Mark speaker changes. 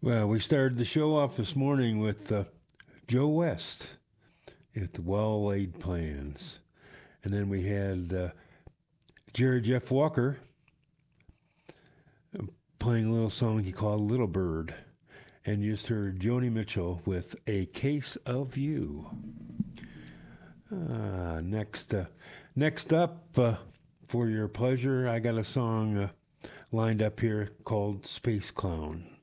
Speaker 1: Well, we started the show off this morning with Joe West at the Well Laid Plans. And then we had Jerry Jeff Walker playing a little song he called Little Bird. And you just heard Joni Mitchell with A Case of You. Next up, for your pleasure, I got a song lined up here called Space Clown.